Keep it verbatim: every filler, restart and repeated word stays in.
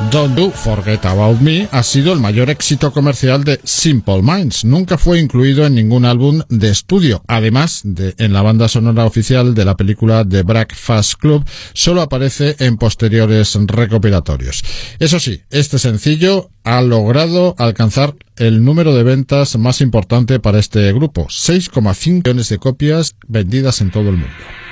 Don't You Forget About Me ha sido el mayor éxito comercial de Simple Minds. Nunca fue incluido en ningún álbum de estudio. Además de en la banda sonora oficial de la película The Breakfast Club, solo aparece en posteriores recopilatorios. Eso sí, este sencillo ha logrado alcanzar el número de ventas más importante para este grupo, seis coma cinco millones de copias vendidas en todo el mundo.